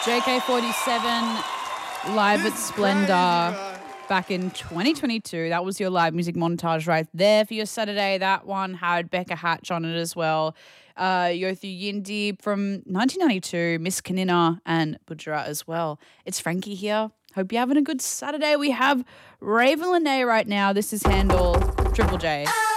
JK47 live at Splendor back in 2022. That was your live music montage right there for your Saturday. That one had Becca Hatch on it as well. Yothu Yindi from 1992, Miss Kanina and Budra as well. It's Frankie here. Hope you're having a good Saturday. We have Raven Lene right now. This is Handle Triple J.